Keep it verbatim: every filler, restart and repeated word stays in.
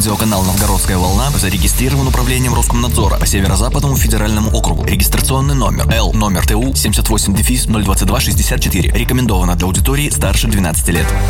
Радиоканал «Новгородская волна» зарегистрирован управлением Роскомнадзора по Северо-Западному федеральному округу. Регистрационный номер Л номер ТУ семьдесят восемь ноль двадцать два шестьдесят четыре. Рекомендовано для аудитории старше двенадцати лет.